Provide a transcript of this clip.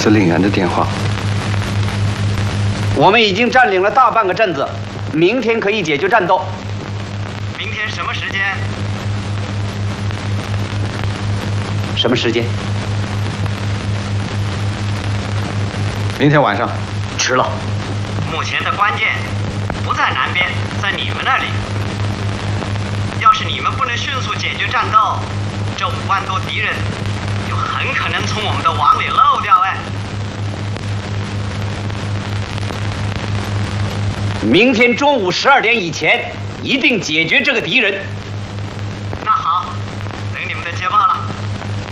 司令员的电话。 我们已经占领了大半个镇子，明天可以解决战斗。 明天什么时间？ 什么时间？ 明天晚上。 迟了。 目前的关键不在南边，在你们那里。要是你们不能迅速解决战斗，这5万多敌人就很可能从我们的网里漏掉哎。 明天中午12点以前，一定解决这个敌人。